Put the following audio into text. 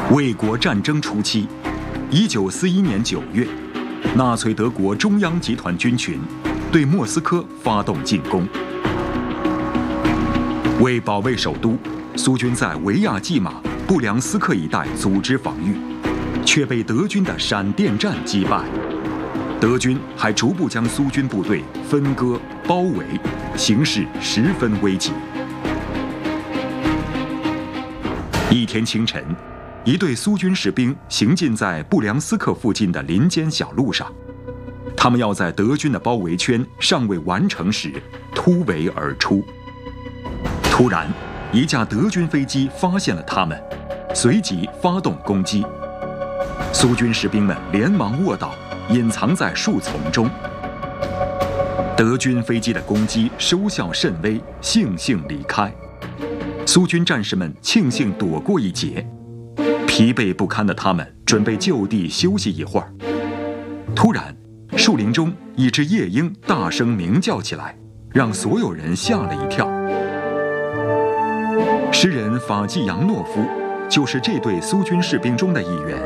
卫国战争初期，1941年9月，纳粹德国中央集团军群对莫斯科发动进攻。为保卫首都，苏军在维亚季马、布良斯克一带组织防御，却被德军的闪电战击败。德军还逐步将苏军部队分割、包围，形势十分危急。一天清晨，一队苏军士兵行进在布良斯克附近的林间小路上，他们要在德军的包围圈尚未完成时突围而出。突然，一架德军飞机发现了他们，随即发动攻击。苏军士兵们连忙卧倒，隐藏在树丛中。德军飞机的攻击收效甚微，悻悻离开。苏军战士们庆幸躲过一劫，疲惫不堪的他们准备就地休息一会儿。突然，树林中一只夜莺大声鸣叫起来，让所有人吓了一跳。诗人法季扬诺夫就是这队苏军士兵中的一员。